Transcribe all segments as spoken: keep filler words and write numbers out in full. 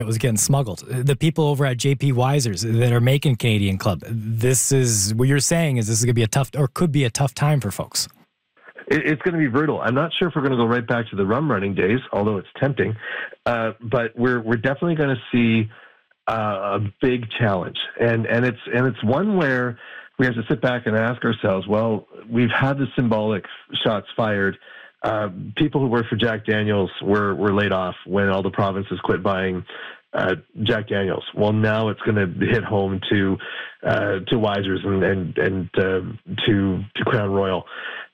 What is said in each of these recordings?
it was getting smuggled. The people over at J P Wiser's that are making Canadian Club, this is what you're saying is this is going to be a tough, or could be a tough time for folks. It, it's going to be brutal. I'm not sure if we're going to go right back to the rum running days, although it's tempting. Uh, but we're we're definitely going to see uh, a big challenge, and and it's and it's one where we have to sit back and ask ourselves, well, we've had the symbolic shots fired. Uh, people who work for Jack Daniels were, were laid off when all the provinces quit buying uh, Jack Daniels. Well, now it's going to hit home to uh, to Wiser's and and, and uh, to to Crown Royal.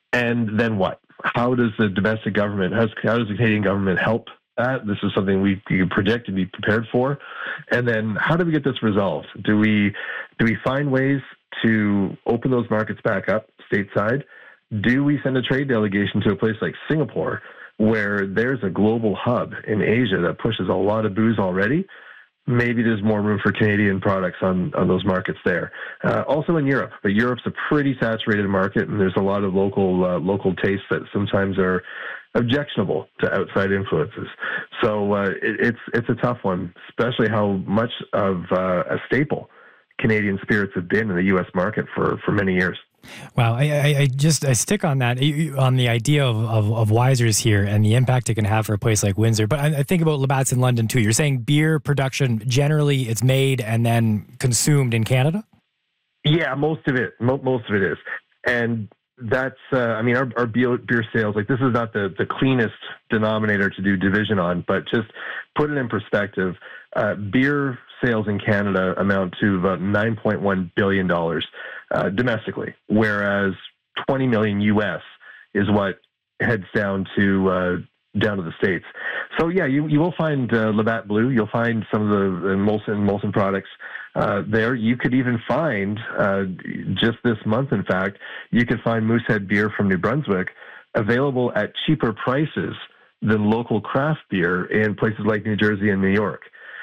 And then what? How does the domestic government, how does, how does the Canadian government help that? This is something we can predict and be prepared for. And then how do we get this resolved? Do we do we find ways to open those markets back up stateside? Do we send a trade delegation to a place like Singapore, where there's a global hub in Asia that pushes a lot of booze already? Maybe there's more room for Canadian products on, on those markets there. Uh, also in Europe, but Europe's a pretty saturated market, and there's a lot of local uh, local tastes that sometimes are objectionable to outside influences. So uh, it, it's it's a tough one, especially how much of uh, a staple Canadian spirits have been in the U S market for, for many years. Wow, I, I, I just I stick on that on the idea of, of, of Wiser's here and the impact it can have for a place like Windsor. But I, I think about Labatt's in London too. You're saying beer production generally it's made and then consumed in Canada? Yeah, most of it, mo- most of it is, and that's uh, I mean our, our beer, beer sales, like this is not the the cleanest denominator to do division on, but just put it in perspective. Uh, beer sales in Canada amount to about nine point one billion dollars uh, domestically, whereas twenty million U S is what heads down to uh, down to the States. So yeah, you, you will find uh, Labatt Blue. You'll find some of the, the Molson Molson products uh, there. You could even find uh, just this month, in fact, you could find Moosehead beer from New Brunswick available at cheaper prices than local craft beer in places like New Jersey and New York.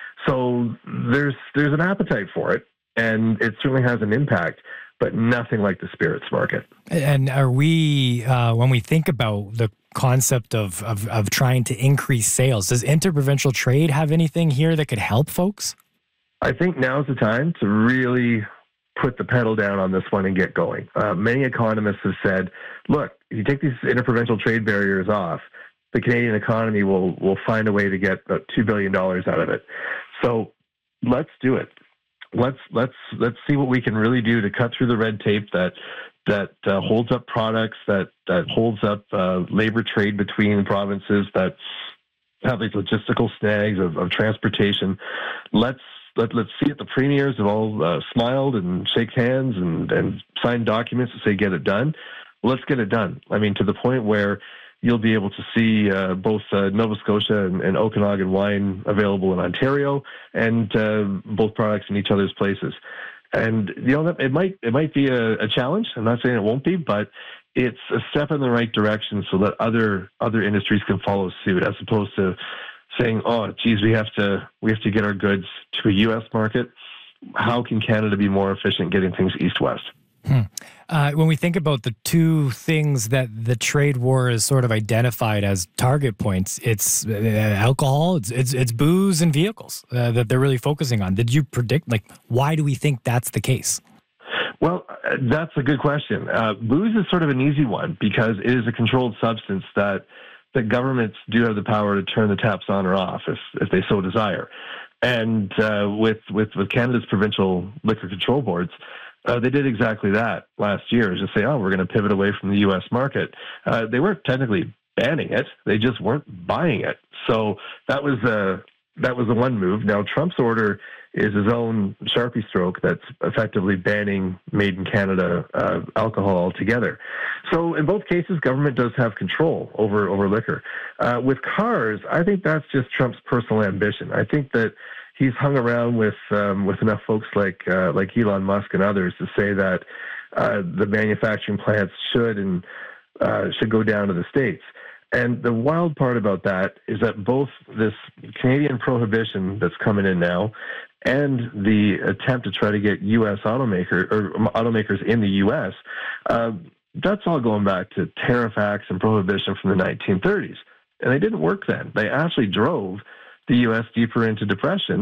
So there's there's an appetite for it, and it certainly has an impact, but nothing like the spirits market. And are we, uh, when we think about the concept of, of, of trying to increase sales, does interprovincial trade have anything here that could help folks? I think now's the time to really put the pedal down on this one and get going. Uh, many economists have said, look, if you take these interprovincial trade barriers off, the Canadian economy will will find a way to get about two billion dollars out of it. So let's do it. Let's let's let's see what we can really do to cut through the red tape that that uh, holds up products, that that holds up uh, labor trade between provinces, that have these logistical snags of, of transportation. Let's let let's see it. The premiers have all uh, smiled and shake hands and and signed documents to say get it done. Let's get it done. I mean, to the point where you'll be able to see uh, both uh, Nova Scotia and, and Okanagan wine available in Ontario, and uh, both products in each other's places. And you know, it might it might be a, a challenge. I'm not saying it won't be, but it's a step in the right direction so that other other industries can follow suit, as opposed to saying, "Oh, geez, we have to we have to get our goods to a U S market. How can Canada be more efficient getting things east-west?" Hmm. Uh, when we think about the two things that the trade war is sort of identified as target points, it's uh, alcohol, it's, it's it's booze and vehicles uh, that they're really focusing on. Did you predict, like, why do we think that's the case? Well, uh, that's a good question. Uh, booze is sort of an easy one because it is a controlled substance that the governments do have the power to turn the taps on or off if, if they so desire. And uh, with, with, with Canada's provincial liquor control boards, Uh, they did exactly that last year, is just say, oh, we're going to pivot away from the U S market. Uh, they weren't technically banning it. They just weren't buying it. So that was uh, that was the one move. Now, Trump's order is his own Sharpie stroke that's effectively banning made in Canada uh, alcohol altogether. So in both cases, government does have control over, over liquor. Uh, with cars, I think that's just Trump's personal ambition. I think that he's hung around with um, with enough folks like uh, like Elon Musk and others to say that uh, the manufacturing plants should and uh, should go down to the States. And the wild part about that is that both this Canadian prohibition that's coming in now and the attempt to try to get U S automaker or automakers in the U S, uh, that's all going back to tariff acts and prohibition from the nineteen thirties. And they didn't work then. They actually drove the U S deeper into depression.